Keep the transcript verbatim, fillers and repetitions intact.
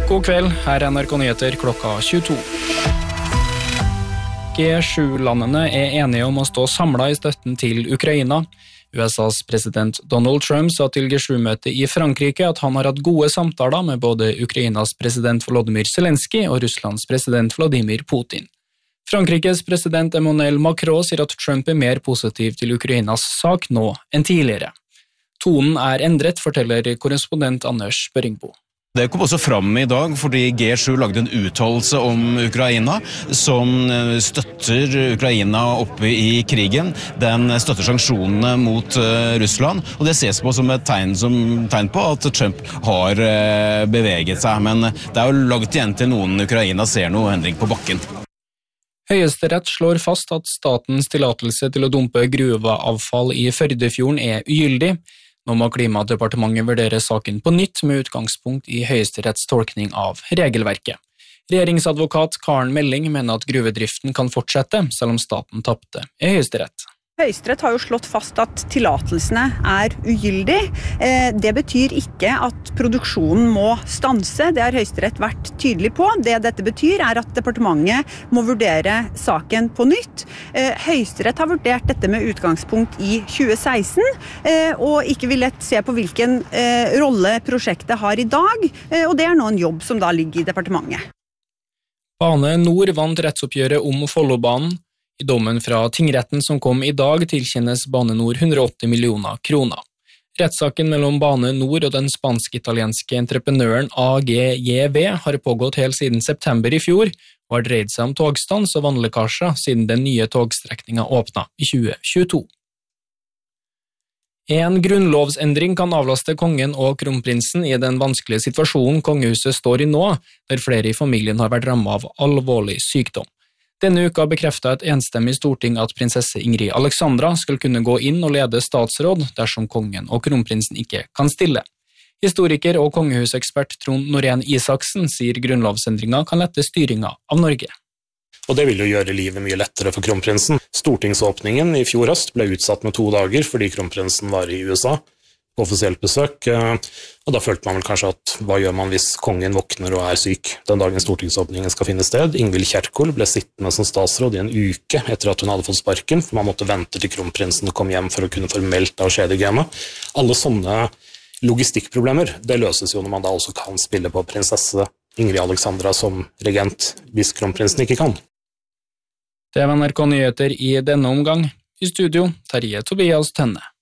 God kveld, her er N R K Nyheter klokka tjueto. G sju-landene er enige om å stå samlet i støtten til Ukraina. U S A's president Donald Trump sa til G sju-møtet i Frankrike at han har hatt gode samtaler med både Ukrainas president Volodymyr Zelensky og Russlands president Vladimir Putin. Frankrikes president Emmanuel Macron sier at Trump er mer positiv til Ukrainas sak nå enn tidligere. Tonen er endret, forteller korrespondent Anders Børingbo. Det kom også fram i dag fordi G sju lagde en uttalelse om Ukraina som støtter Ukraina oppe i krigen. Den støtter sanksjonene mot Russland, og det ses på som et tegn, som, tegn på at Trump har beveget seg. Men det er jo langt igjen til noen Ukraina ser noe endring på bakken. Høyesterett slår fast at statens tillatelse til å dumpe gruveavfall i Førdefjorden er ugyldig. Nå må Klimadepartementet vurdere saken på nytt med utgangspunkt i Høyesteretts tolkning av regelverket. Regjeringsadvokat Karen Melling mener at gruvedriften kan fortsette, selv om staten tappte i Høyesterett. Høyesterett har jo slått fast at tillatelsene er ugyldig. Det betyr ikke at produksjonen må stanse, det har Høyesterett vært tydelig på. Det dette betyr er at departementet må vurdere saken på nytt. Høyesterett har vurdert dette med utgangspunkt i tjue seksten, og ikke villet se på hvilken rolle prosjektet har i dag, og det er nå en jobb som da ligger i departementet. Bane Nor vant rettsoppgjøret om Follobanen. I dommen fra tingretten som kom i dag tilkjennes Bane Nor hundre og åtti millioner kroner. Rettssaken mellom Bane Nor og den spansk-italienske entreprenøren A G J V har pågått helt siden september i fjor, og har dreid seg om togstans og vannlekkasjer siden den nye togstrekningen åpnet i tjue tjueto. En grunnlovsendring kan avlaste kongen og kronprinsen i den vanskelige situasjonen kongehuset står i nå, der flere i familien har vært rammet av alvorlig sykdom. Denne uka bekreftet et enstemmig storting at prinsesse Ingrid Alexandra skal kunne gå inn og lede statsråd dersom kongen og kronprinsen ikke kan stille. Historiker og kongehusekspert Trond Norén Isaksen sier grunnlovsendringen kan lette styringen av Norge. Og det vil jo gjøre livet mye lettere for kronprinsen. Stortingsåpningen i fjor høst ble utsatt med to dager fordi kronprinsen var i U S A på offisielt besøk, og da følte man vel kanskje at hva gjør man hvis kongen våkner og er syk den dagen stortingsåpningen skal finne sted. Ingvild Kjerkol ble sittende som statsråd i en uke etter at hun hadde fått sparken, for man måtte vente til kronprinsen kom hjem for å kunne formelt avskjedige henne. Alle sånne logistikkproblemer, det løses jo når man da også kan spille på prinsesse Ingrid Alexandra som regent, hvis kronprinsen ikke kan. Det var N R K Nyheter i denne omgang. I studio, Terje Tobias Tønne.